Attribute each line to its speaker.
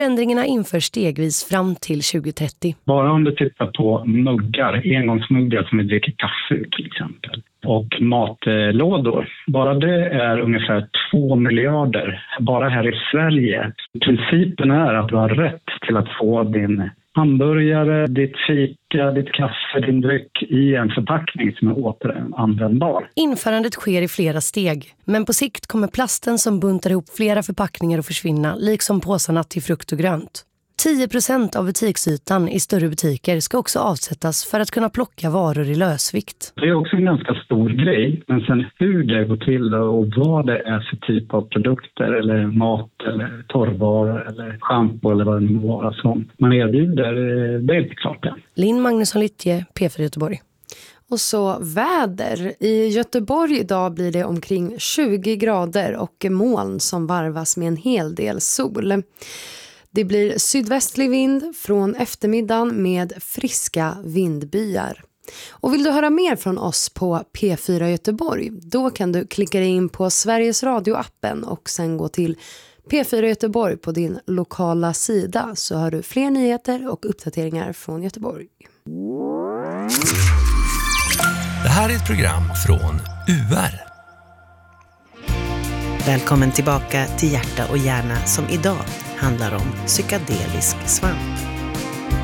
Speaker 1: Förändringarna införs stegvis fram till 2030.
Speaker 2: Bara om du tittar på muggar, engångsmuggar som vi dricker kaffe ur till exempel, och matlådor. Bara det är ungefär 2 miljarder bara här i Sverige. Principen är att du har rätt till att få din hamburgare, ditt fika, ditt kaffe, din dryck i en förpackning som är återanvändbar.
Speaker 1: Införandet sker i flera steg, men på sikt kommer plasten som buntar ihop flera förpackningar att försvinna, liksom påsarna till frukt och grönt. 10% av butiksytan i större butiker ska också avsättas för att kunna plocka varor i lösvikt.
Speaker 2: Det är också en ganska stor grej, men sen hur det går till och vad det är för typ av produkter eller mat eller torrvaror eller shampoo eller vad det nu vara som man erbjuder, det är inte klart än.
Speaker 1: Linn Magnusson Lyttje, P4 Göteborg.
Speaker 3: Och så väder. I Göteborg idag blir det omkring 20 grader och moln som varvas med en hel del sol. Det blir sydvästlig vind från eftermiddagen med friska vindbyar. Och vill du höra mer från oss på P4 Göteborg, då kan du klicka dig in på Sveriges Radio-appen och sen gå till P4 Göteborg på din lokala sida, så har du fler nyheter och uppdateringar från Göteborg.
Speaker 4: Det här är ett program från UR.
Speaker 5: Välkommen tillbaka till Hjärta och hjärna som idag handlar om psykedelisk svamp.